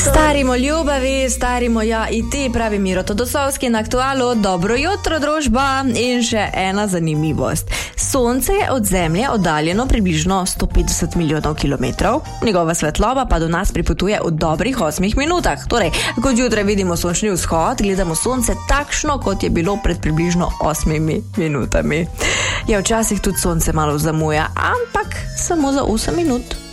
Starimo ljubavi, starimo ja i ti, pravi Miro Todosovski na Aktualu. Dobro jutro, družba. In še ena zanimivost. Sonce je od Zemlje oddaljeno približno 150 milijonov kilometrov, njegova svetloba pa do nas pripotuje v dobrih 8 minutah. Torej, kot jutraj vidimo sončni vzhod, gledamo sonce takšno, kot je bilo pred približno 8 minutami. Ja, včasih tudi sonce malo zamuja, ampak samo za 8 minut.